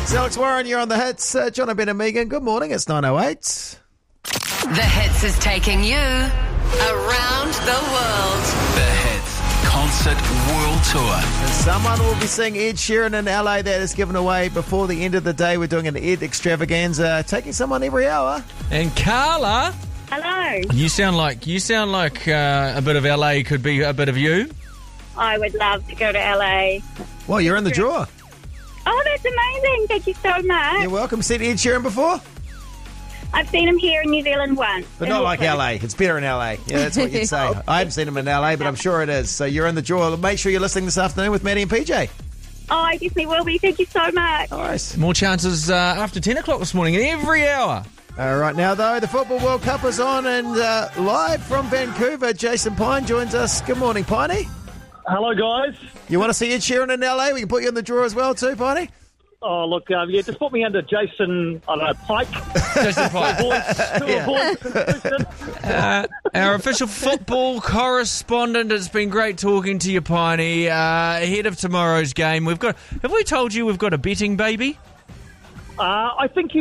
It's Alex Warren, you're on the hits. John Ben and Megan, good morning. It's 9:08. The Hits is taking you around the world. The Hits Concert World Tour. And someone will be seeing Ed Sheeran in LA. That is given away before the end of the day. We're doing an Ed extravaganza, taking someone every hour. And Carla, Hello. you sound like a bit of LA could be a bit of you. I would love to go to LA. Well, you're in the draw. Oh, that's amazing. Thank you so much. You're welcome. Seen Ed Sheeran before? I've seen him here in New Zealand once. But in not like Auckland. LA. It's better in LA. Yeah, that's what you'd say. I haven't seen him in LA, but I'm sure it is. So you're in the draw. Make sure you're listening this afternoon with Maddie and PJ. Oh, I definitely will be. Thank you so much. Nice. More chances after 10 o'clock this morning, every hour. Right now, though, the Football World Cup is on, and live from Vancouver, Jason Pine joins us. Good morning, Piney. Hello, guys. You want to see Ed Sheeran in LA? We can put you in the draw as well, too, Piney. Oh, look, just put me under Jason, I don't know, Pike. Jason Pike. Our official football correspondent. It's been great talking to you, Piney. Ahead of tomorrow's game, have we told you we've got a betting baby? I think